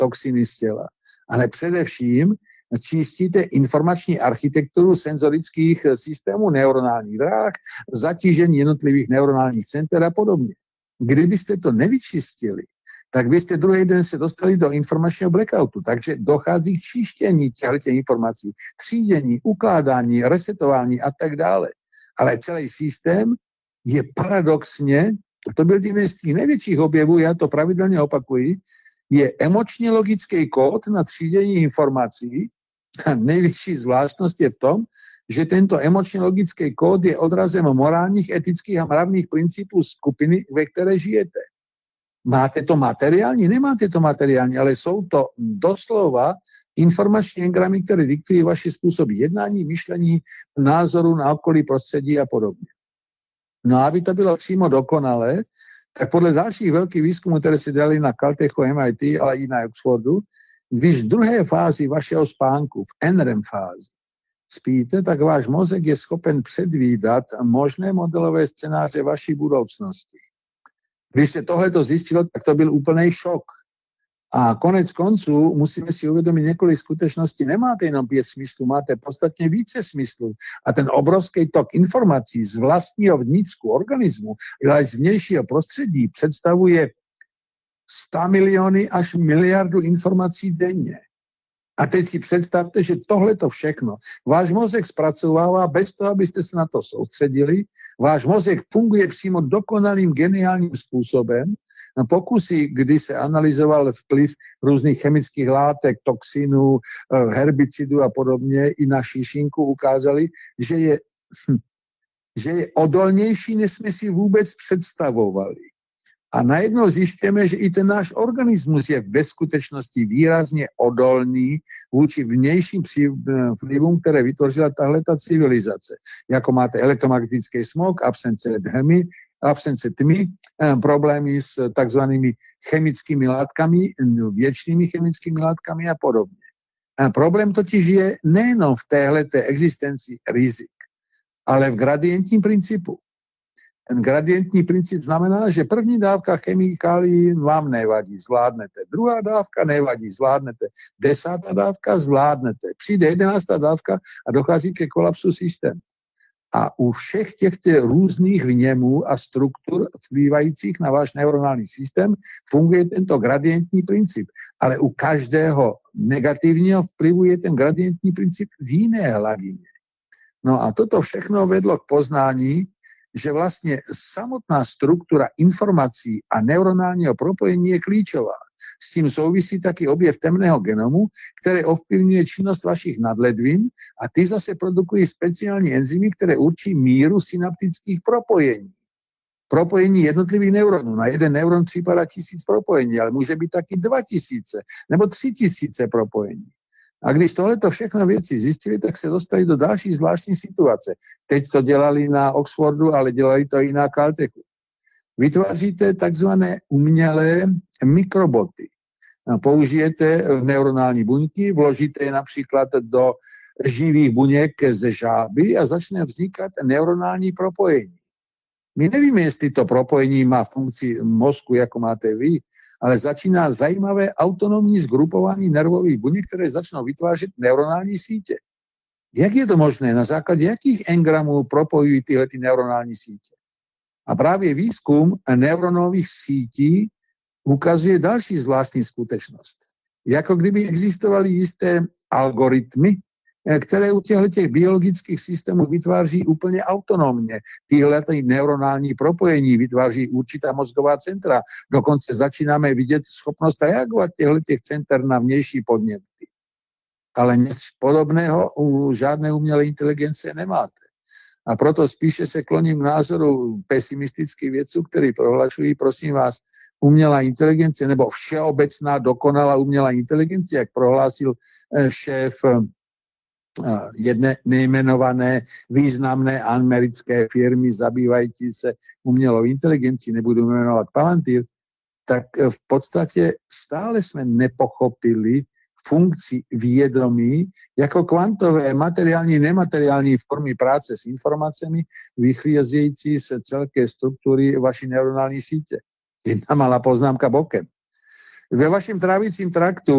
toxiny z těla. Ale především čistíte informační architekturu senzorických systémů neuronálních dráh, zatížení jednotlivých neuronálních center a podobně. Kdybyste to nevyčistili, tak byste druhý den se dostali do informačního blackoutu. Takže dochází k čištění těchto informací, třídění, ukládání, resetování a tak dále. Ale celý systém je paradoxně, to byl jeden z těch největších objevů, já to pravidelně opakuji, je emočně logický kód na třídění informací. A největší zvláštnost je v tom, že tento emočně logický kód je odrazem morálních, etických a mravných principů skupiny, ve které žijete. Máte to materiální? Nemáte to materiální, ale jsou to doslova informační engramy, které diktují vaše způsoby jednání, myšlení, názoru na okolí, prostředí a podobně. No a aby to bylo přímo dokonalé, tak podle dalších velkých výzkumů, které se dělaly na Caltechu, MIT, ale i na Oxfordu, když v druhé fázi vašeho spánku, v NREM fázi, spíte, tak váš mozek je schopen předvídat možné modelové scénáře vaší budoucnosti. Když se tohleto zjistilo, tak to byl úplný šok. A konec konců musíme si uvědomit několik skutečností. Nemáte jenom 5 smyslů, máte podstatně více smyslů. A ten obrovský tok informací z vlastního vnitřku organismu, ale z vnějšího prostředí představuje 100 miliony až miliardu informací denně. A teď si představte, že tohleto všechno váš mozek zpracovává bez toho, abyste se na to soustředili. Váš mozek funguje přímo dokonalým, geniálním způsobem. Pokusy, kdy se analyzoval vplyv různých chemických látek, toxinů, herbicidů a podobně i na šíšinku, ukázali, že je odolnější, než jsme si vůbec představovali. A najednou zjišťujeme, že i ten náš organismus je ve skutečnosti výrazně odolný vůči vnějším vlivům, které vytvořila tahleta civilizace. Jako máte elektromagnetický smog, absence tmy, problémy s takzvanými chemickými látkami, věčnými chemickými látkami a podobně. Problém totiž je nejenom v téhleté existenci rizik, ale v gradientním principu. Ten gradientní princip znamená, že první dávka chemikálií vám nevadí, zvládnete. Druhá dávka nevadí, zvládnete. 10. dávka zvládnete. Přijde 11. dávka a dochází ke kolapsu systému. A u všech těchto různých vněmů a struktur vplývajících na váš neuronální systém funguje tento gradientní princip. Ale u každého negativního vplyvu je ten gradientní princip v jiné hladině. No a toto všechno vedlo k poznání, že vlastně samotná struktura informací a neuronálního propojení je klíčová. S tím souvisí taky objev temného genomu, který ovplyvňuje činnost vašich nadledvin a ty zase produkují speciální enzymy, které určí míru synaptických propojení. Propojení jednotlivých neuronů. Na jeden neuron připadá 1000 propojení, ale může být taky 2000 nebo 3000 propojení. A když tohleto všechno věci zjistili, tak se dostali do další zvláštní situace. Teď to dělali na Oxfordu, ale dělali to i na Caltechu. Vytváříte takzvané umělé mikroboty. Použijete neuronální buňky, vložíte je například do živých buněk ze žáby a začne vznikat neuronální propojení. My nevíme, jestli to propojení má funkci mozku, jako máte vy, ale začíná zajímavé autonomní zgrupování nervových buněk, které začnou vytvářet neuronální sítě. Jak je to možné? Na základě jakých engramů propojují tyhle neuronální sítě? A právě výzkum neuronových sítí ukazuje další zvláštní skutečnost. Jako kdyby existovaly jisté algoritmy, které u těchto biologických systémů vytváří úplně autonomně. Tyhle neuronální propojení vytváří určitá mozgová centra. Dokonce začínáme vidět schopnost reagovat těchto center na vnější podněty. Ale nic podobného u žádné umělé inteligence nemáte. A proto spíše se kloním k názoru pesimistických vědců, kteří prohlašují, prosím vás, umělá inteligence nebo všeobecná dokonalá umělá inteligence, jak prohlásil šéf jedné nejmenované významné americké firmy zabývající se umělou inteligencí, nebudu jmenovat Palantir, tak v podstatě stále jsme nepochopili funkci vědomí jako kvantové, materiální, nemateriální formy práce s informacemi vycházející z celké struktury vaší neuronální sítě. Jedna malá poznámka bokem. Ve vašem trávicím traktu